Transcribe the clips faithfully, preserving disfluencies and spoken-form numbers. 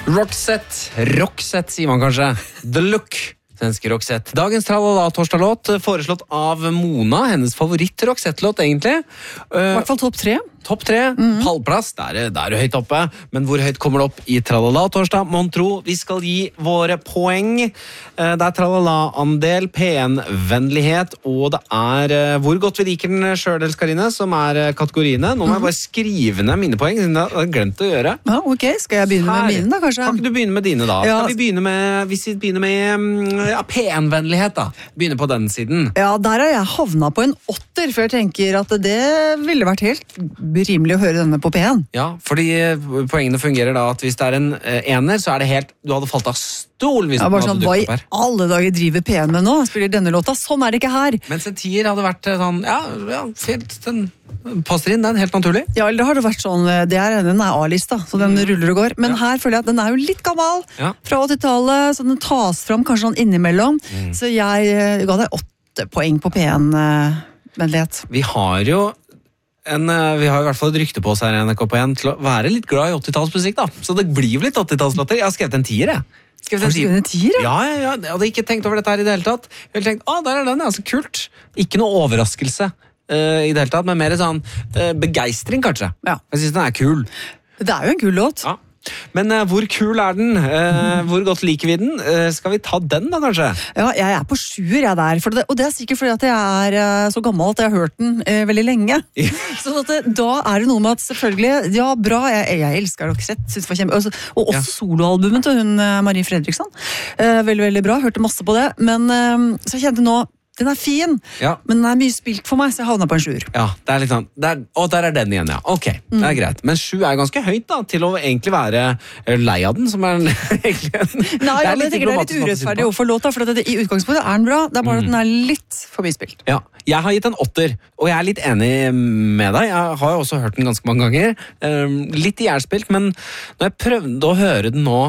Roxette, Roxette sier man kanskje. The Look, svenske Roxette. Dagens tralala torsdaglåt foreslått av Mona, hennes favoritt Roxette-låt egentlig. I hvert fall topp tre. Topp tre, mm. pallplass, der er, der er høyt oppe. Men hvor høyt kommer det opp i tralala torsdag? Mon tro, vi skal gi våre poeng. Det er tralala-andel, P N-vennlighet, og det er hvor godt vi liker den selv, Karine, som er kategoriene. Nå må jeg bare skrive ned mine poeng, siden jeg har glemt å gjøre. Ja, ok, skal jeg begynne Her. med mine da, kanskje? Kan ikke du begynne med dine da? Ja. Skal vi begynne med, hvis vi begynner med ja, P N-vennlighet da? Begynne på den siden. Ja, der har jeg havnet på en åtter, for jeg tenker at det ville vært helt rimelig å høre denne på P N. Ja, fordi poengene fungerer da at hvis det er en uh, ener, så er det helt, du hadde falt av stol hvis ja, den bare hadde sånn, dukket hva opp her. i alle dager driver P N med nå? Spiller denne låta? Sånn er det ikke her. Mens en tier hadde vært sånn, ja, ja fint, den passer inn, den er helt naturlig. Ja, eller har det vært sånn, det er, den er A-lista, så den mm. ruller og går. Men ja. Her føler jeg at den er jo litt gammel, ja. Fra åttitallet, så den tas fram kanskje sånn innimellom. Mm. Så jeg ga deg åtte poeng på P N-vennlighet. Vi har jo En, vi har i hvert fall et rykte på oss her i N R K P en til å være litt glad i åttitalsmusikk da. Så det blir jo litt åttitallslåter. Jeg har skrevet en tier, jeg. Skrevet en, en tier, ja? Ja, ja, ja. Jeg hadde ikke tenkt over dette her i det hele tatt. Jeg hadde tenkt, å, der er den, ja, så kult. Ikke noe overraskelse uh, i det hele tatt, men mer sånn uh, begeistring, kanskje. Ja. Jeg synes den er kul. Det er jo en kul låt. Ja. Men uh, hvor kul er den? Uh, hvor godt liker vi den? Uh, skal vi ta den da, kanskje? Ja, jeg er på sjuer, jeg der. For det, og det er sikkert fordi at jeg er uh, så gammel at jeg har hørt den uh, veldig lenge. Så at, uh, da er det noe med at selvfølgelig, ja, bra, jeg, jeg elsker Roxette, synes det var kjempe... Og, og også ja. Soloalbumet til hun uh, Marie Fredriksson. Uh, veldig, veldig bra, hørte masse på det. Men uh, så jeg kjente nå, den er fin, ja. Men den er mye spilt for meg, så jeg havner på en sjuer. Ja, det er litt sånn, der, og der er den igjen, ja. Ok, mm. det er greit. Men sju er ganske høyt da, til å egentlig være lei av den, som er egentlig en... Nei, ja, men jeg tenker det er litt urettferdig overfor låta, for det, i utgangspunktet er den bra, det er bare mm. at den er litt for mye spilt. Ja, jeg har gitt en åtter, og jeg er litt enig med deg. Jeg har jo også hørt den ganske mange ganger. Litt ihjelspilt, men når jeg prøvde å høre den nå...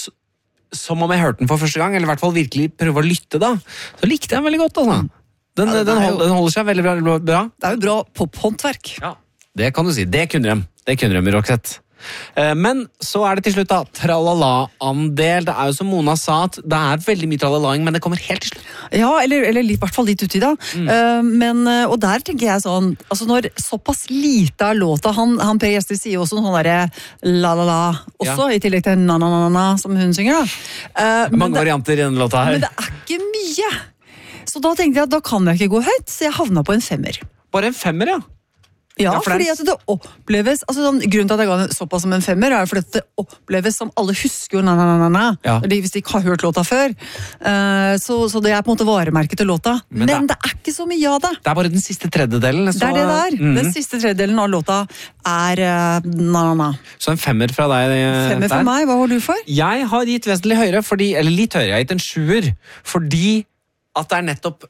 som om jeg hørte den for første gang, eller i hvert fall virkelig prøve å lytte da, så likte jeg den veldig godt, altså. Den, ja, den, den, hold, den holder seg veldig bra, bra. Det er jo bra pophåndverk. Ja, det kan du si. Det kunne de. Det kunne de i Roxette. Men så er det til slutt da, tralala-andel. Det er jo som Mona sa, at det er veldig mye tralalaing, men det kommer helt til slutt. Ja, eller, eller i hvert fall litt uti da. Mm. Men, og der tenker jeg sånn, altså når såpass lite av låta, han, han Per Gjester sier jo også noe sånn der la-la-la også, ja. I tillegg til na-na-na-na som hun synger da. Mange det, varianter i denne låta her. Men det er ikke mye. Så da tenkte jeg at da kan jeg ikke gå høyt, så jeg havna på en femmer. Bare en femmer, ja? Ja, ja for fordi at det oppleves, altså sånn, grunnen til at jeg ga den såpass som en femmer, er fordi at det oppleves som alle husker jo na-na-na-na, ja. Hvis de ikke har hørt låta før. Uh, så, så det er på en måte varemerket til låta. Men, Men det, det er ikke så mye av det. Det er bare den siste tredjedelen. Så... Det er det der. Mm. Den siste tredjedelen av låta er uh, na-na-na. Så en femmer fra deg Femmer der. Fra meg, hva har du for? Jeg har gitt vesentlig høyere, fordi, eller litt høyere, jeg har gitt en sjuer, fordi at det er nettopp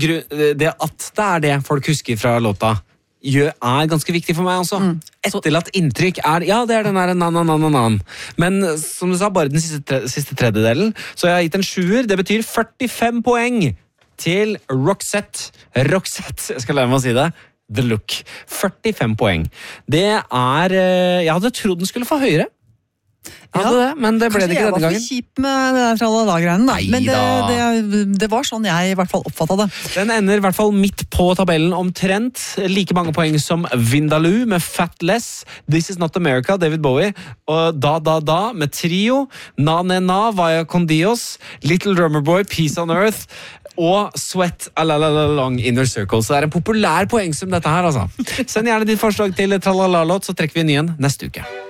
det at det er det folk husker fra låta. Er ganske viktig for meg også. Mm. Etterlatt inntrykk er, ja, det er den der na-na-na-na-na. Men som du sa, bare den siste, tre, siste tredjedelen. Så jeg har gitt en sjuer, det betyr førtifem poeng til Roxette. Roxette, jeg skal lære meg å si det. The Look. førtifem poeng. Det er, jeg hadde trodd den skulle få høyere. Ja, det, men det ble det ikke denne gangen. Kanskje jeg var for kjip med det der tralala-greiene, da. Men det, det, det var sånn jeg i hvert fall oppfattet det. Den ender i hvert fall midt på tabellen omtrent. Like mange poeng som Vindaloo med Fatless, This Is Not America, David Bowie, og Da Da Da med Trio, Na Ne Na, Vaya Con Dios, Little Drummer Boy, Peace on Earth, og Sweat a la la la long Inner Circle. Så det er en populær poengsum dette her, altså. Send gjerne ditt forslag til Tralala-låt, så trekker vi en ny en neste uke.